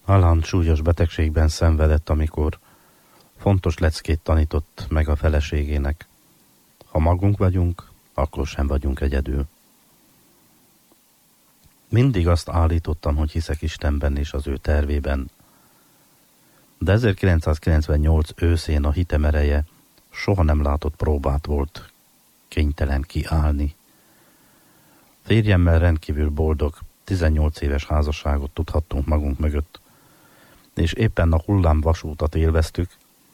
Alan súlyos betegségben szenvedett, amikor fontos leckét tanított meg a feleségének. Ha magunk vagyunk, akkor sem vagyunk egyedül. Mindig azt állítottam, hogy hiszek Istenben és az ő tervében. De 1998 őszén a hitem ereje soha nem látott próbát volt kénytelen kiállni. Férjemmel rendkívül boldog, 18 éves házasságot tudhattunk magunk mögött, és éppen a hullámvasútat élveztük,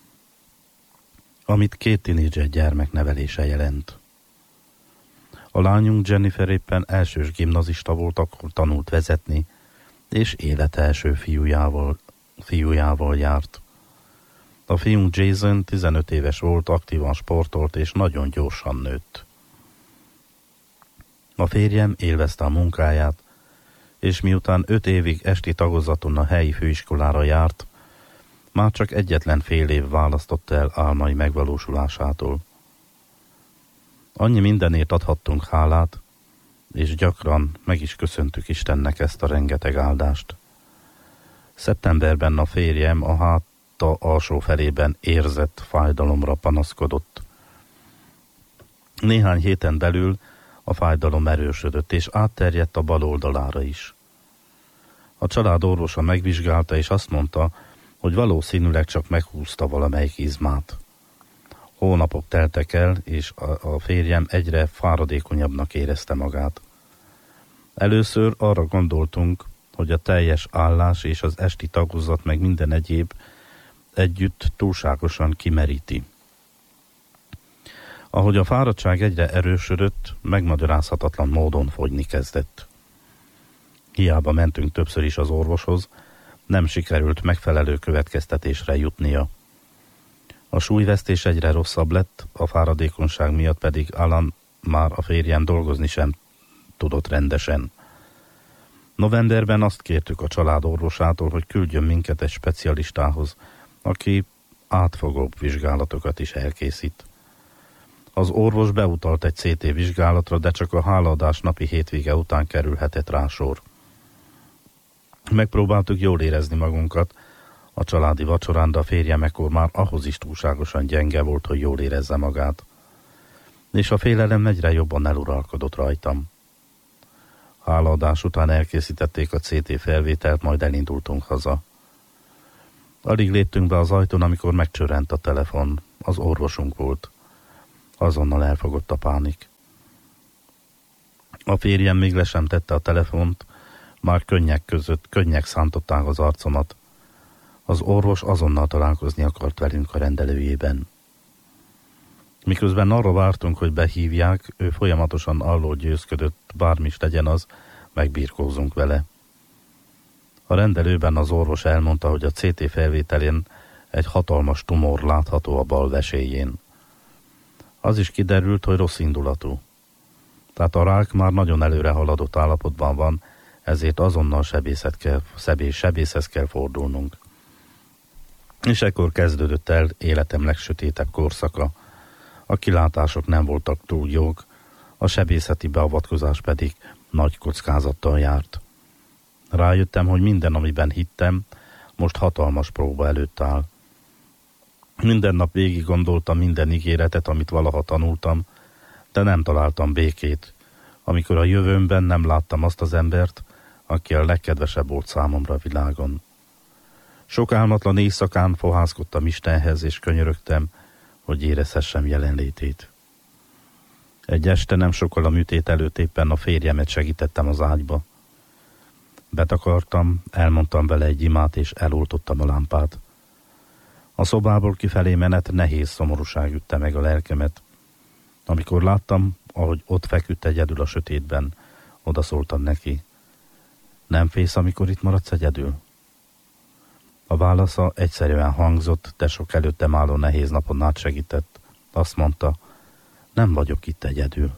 amit 2 tinédzser gyermek nevelése jelent. A lányunk Jennifer éppen elsős gimnazista volt, akkor tanult vezetni, és élete első fiújával járt. A fiunk Jason 15 éves volt, aktívan sportolt, és nagyon gyorsan nőtt. A férjem élvezte a munkáját, és miután 5 évig esti tagozaton a helyi főiskolára járt, már csak egyetlen fél év választott el álmai megvalósulásától. Annyi mindenért adhattunk hálát, és gyakran meg is köszöntük Istennek ezt a rengeteg áldást. Szeptemberben a férjem a háta alsó felében érzett fájdalomra panaszkodott. Néhány héten belül a fájdalom erősödött, és átterjedt a bal oldalára is. A család orvosa megvizsgálta, és azt mondta, hogy valószínűleg csak meghúzta valamelyik izmát. Hónapok teltek el, és a férjem egyre fáradékonyabbnak érezte magát. Először arra gondoltunk, hogy a teljes állás és az esti tagozat meg minden egyéb együtt túlságosan kimeríti. Ahogy a fáradtság egyre erősödött, megmagyarázhatatlan módon fogyni kezdett. Hiába mentünk többször is az orvoshoz, nem sikerült megfelelő következtetésre jutnia. A súlyvesztés egyre rosszabb lett, a fáradékonyság miatt pedig Alan már a férjem dolgozni sem tudott rendesen. Novemberben azt kértük a család orvosától, hogy küldjön minket egy specialistához, aki átfogóbb vizsgálatokat is elkészít. Az orvos beutalt egy CT vizsgálatra, de csak a hálaadás napi hétvége után kerülhetett rá sor. Megpróbáltuk jól érezni magunkat a családi vacsorán, de a férjem ekkor már ahhoz is túlságosan gyenge volt, hogy jól érezze magát. És a félelem egyre jobban eluralkodott rajtam. Hálaadás után elkészítették a CT felvételt, majd elindultunk haza. Alig léptünk be az ajtón, amikor megcsörrent a telefon. Az orvosunk volt. Azonnal elfogott a pánik. A férjem még le sem tette a telefont, már könnyek szántották az arcomat. Az orvos azonnal találkozni akart velünk a rendelőjében. Miközben arra vártunk, hogy behívják, ő folyamatosan arról győzködött, bármi is legyen az, megbirkózunk vele. A rendelőben az orvos elmondta, hogy a CT felvételén egy hatalmas tumor látható a bal vesélyén. Az is kiderült, hogy rossz indulatú. Tehát a rák már nagyon előre haladott állapotban van, ezért azonnal sebészhez kell fordulnunk. És ekkor kezdődött el életem legsötétebb korszaka. A kilátások nem voltak túl jók, a sebészeti beavatkozás pedig nagy kockázattal járt. Rájöttem, hogy minden, amiben hittem, most hatalmas próba előtt áll. Minden nap végig gondoltam minden ígéretet, amit valaha tanultam, de nem találtam békét, amikor a jövőmben nem láttam azt az embert, aki a legkedvesebb volt számomra a világon. Sok álmatlan éjszakán fohászkodtam Istenhez, és könyörögtem, hogy érezhessem jelenlétét. Egy este nem sokkal a műtét előtt éppen a férjemet segítettem az ágyba. Betakartam, elmondtam vele egy imát, és eloltottam a lámpát. A szobából kifelé menet nehéz szomorúság ütte meg a lelkemet. Amikor láttam, ahogy ott feküdt egyedül a sötétben, odaszóltam neki. Nem félsz, amikor itt maradsz egyedül? A válasza egyszerűen hangzott, de sok előttem álló nehéz napon át segített. Azt mondta, nem vagyok itt egyedül.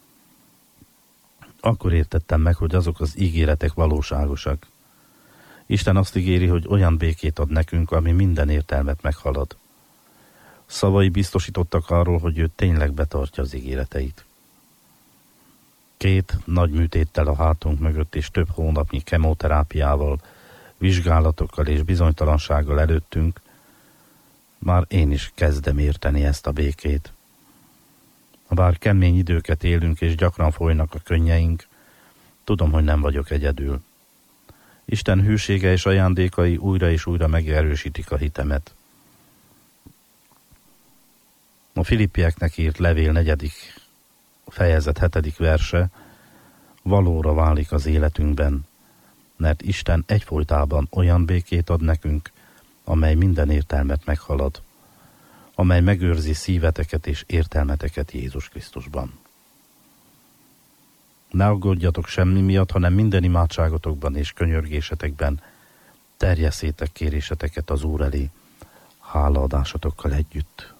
Akkor értettem meg, hogy azok az ígéretek valóságosak. Isten azt ígéri, hogy olyan békét ad nekünk, ami minden értelmet meghalad. Szavai biztosítottak arról, hogy ő tényleg betartja az ígéreteit. 2 nagy műtéttel a hátunk mögött és több hónapnyi kemoterápiával vizsgálatokkal és bizonytalansággal előttünk, már én is kezdem érteni ezt a békét. Bár kemény időket élünk és gyakran folynak a könnyeink, tudom, hogy nem vagyok egyedül. Isten hűsége és ajándékai újra és újra megerősítik a hitemet. A Filippieknek írt levél 4. fejezet 7. verse valóra válik az életünkben, mert Isten egyfolytában olyan békét ad nekünk, amely minden értelmet meghalad, amely megőrzi szíveteket és értelmeteket Jézus Krisztusban. Ne aggódjatok semmi miatt, hanem minden imádságotokban és könyörgésetekben terjesszétek kéréseteket az Úr elé, hálaadásotokkal együtt.